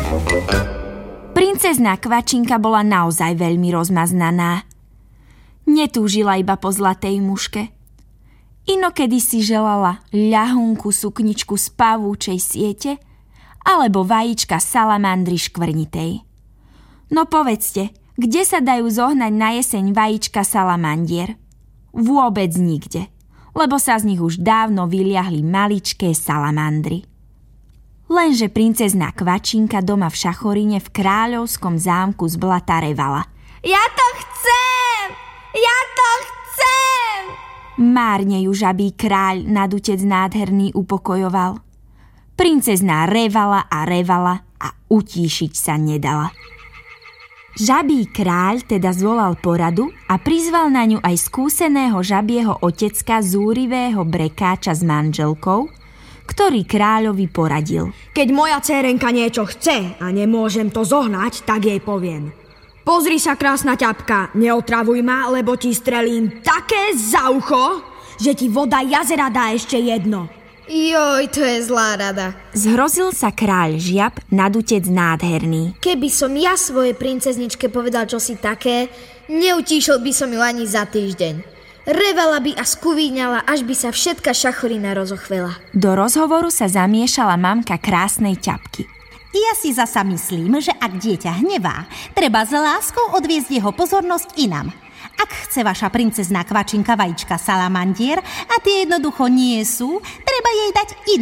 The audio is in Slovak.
Princezná Kvačinka bola naozaj veľmi rozmaznaná. Netúžila iba po zlatej muške. Inokedy si želala ľahúnku sukničku z pavúčej siete alebo vajíčka salamandry škvrnitej. No povedzte, kde sa dajú zohnať na jeseň vajíčka salamandier? Vôbec nikde, lebo sa z nich už dávno vyliahli maličké salamandry. Lenže princezná Kvačinka doma v Šachorine v kráľovskom zámku z blata revala. Ja to chcem! Ja to chcem! Márne ju žabý kráľ nadutec nádherný upokojoval. Princezná revala a utíšiť sa nedala. Žabý kráľ teda zvolal poradu a prizval na ňu aj skúseného žabieho otecka zúrivého brekáča s manželkou, ktorý kráľovi poradil. Keď moja dcérenka niečo chce a nemôžem to zohnať, tak jej poviem. Pozri sa, krásna ťapka, neotravuj ma, lebo ti strelím také za ucho, že ti voda jazera dá ešte jedno. Joj, to je zlá rada. Zhrozil sa kráľ žiab nadutec nádherný. Keby som ja svojej princezničke povedal čosi také, neutíšil by som ju ani za týždeň. Revala by a skuvíňala, až by sa všetka Šachorina rozochvela. Do rozhovoru sa zamiešala mamka krásnej ťapky. Ja si zasa myslím, že ak dieťa hnevá, treba s láskou odviesť jeho pozornosť inam. Ak chce vaša princezná Kvačinka vajíčka salamandier a tie jednoducho nie sú, treba jej dať iné.